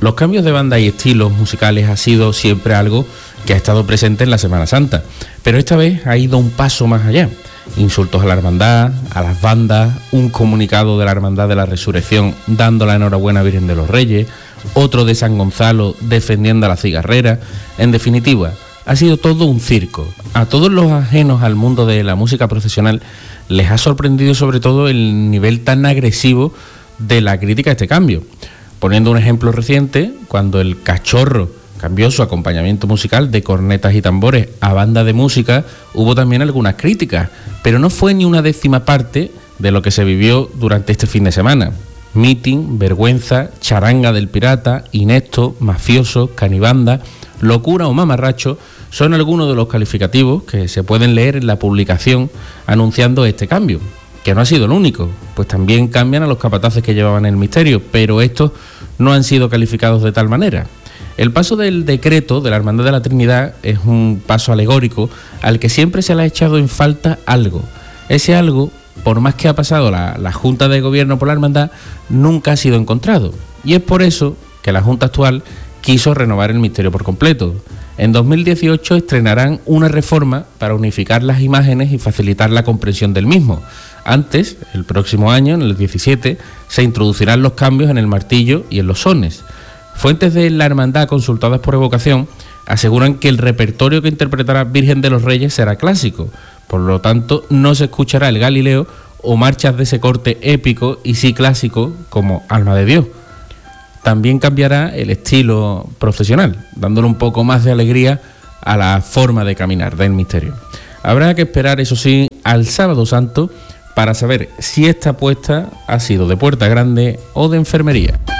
Los cambios de banda y estilos musicales ha sido siempre algo que ha estado presente en la Semana Santa, pero esta vez ha ido un paso más allá. Insultos a la hermandad, a las bandas, un comunicado de la Hermandad de la Resurrección dando la enhorabuena a Virgen de los Reyes, otro de San Gonzalo defendiendo a la cigarrera. En definitiva, ha sido todo un circo. A todos los ajenos al mundo de la música profesional les ha sorprendido sobre todo el nivel tan agresivo de la crítica a este cambio. Poniendo un ejemplo reciente, cuando el Cachorro cambió su acompañamiento musical de cornetas y tambores a banda de música, hubo también algunas críticas, pero no fue ni una décima parte de lo que se vivió durante este fin de semana. Meeting, vergüenza, charanga del pirata, inepto, mafioso, canibanda, locura o mamarracho son algunos de los calificativos que se pueden leer en la publicación anunciando este cambio, que no ha sido el único, pues también cambian a los capataces que llevaban el misterio, pero estos no han sido calificados de tal manera. El paso del decreto de la Hermandad de la Trinidad es un paso alegórico al que siempre se le ha echado en falta algo. Ese algo, por más que ha pasado la Junta de Gobierno por la Hermandad, nunca ha sido encontrado. Y es por eso que la Junta actual quiso renovar el misterio por completo. En 2018 estrenarán una reforma para unificar las imágenes y facilitar la comprensión del mismo. Antes, el próximo año, en el 17, se introducirán los cambios en el martillo y en los sones. Fuentes de la hermandad consultadas por Evocación aseguran que el repertorio que interpretará Virgen de los Reyes será clásico, por lo tanto no se escuchará el Galileo o marchas de ese corte épico y sí clásico como Alma de Dios. También cambiará el estilo procesional, dándole un poco más de alegría a la forma de caminar del misterio. Habrá que esperar, eso sí, al Sábado Santo para saber si esta apuesta ha sido de puerta grande o de enfermería.